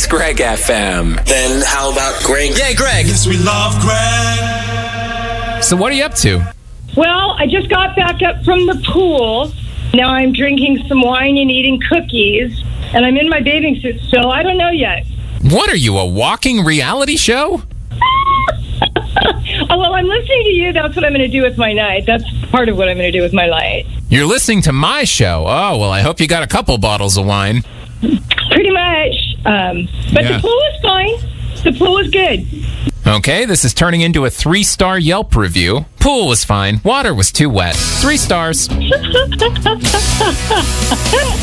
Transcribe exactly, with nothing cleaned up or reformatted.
It's Greg F M. Then how about Greg? Yay, Greg. Yes, we love Greg. So what are you up to? Well, I just got back up from the pool. Now I'm drinking some wine and eating cookies. And I'm in my bathing suit still. I don't know yet. What are you, a walking reality show? Oh, well, I'm listening to you. That's what I'm going to do with my night. That's part of what I'm going to do with my night. You're listening to my show. Oh, well, I hope you got a couple bottles of wine. Pretty much. Um, but Yeah. the pool was fine. The pool was good. Okay, this is turning into a three-star Yelp review. Pool was fine. Water was too wet. Three stars.